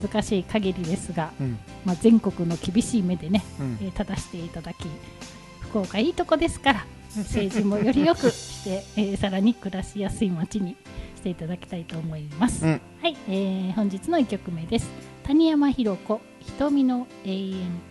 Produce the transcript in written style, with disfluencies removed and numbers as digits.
難しい限りですが、全国の厳しい目でね、正していただき、福岡いいとこですから政治もより良くして、さらに暮らしやすい街にしていただきたいと思います。はい、本日の1曲目です。谷山ひろ子、瞳の永遠。